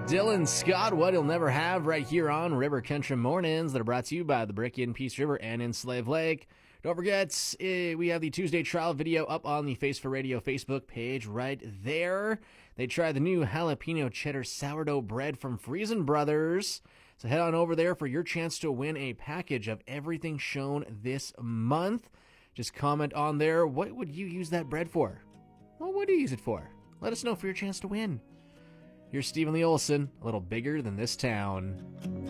Dylan Scott, What He'll Never Have, right here on River Country Mornings that are brought to you by the Brick in Peace River and in Slave Lake. Don't forget, we have the Tuesday trial video up on the Face for Radio Facebook page right there. They tried the new jalapeno cheddar sourdough bread from Friesen Brothers. So head on over there for your chance to win a package of everything shown this month. Just comment on there, what would you use that bread for? What would you use it for? Let us know for your chance to win. Here's Stephen Lee Olson, a little bigger than this town.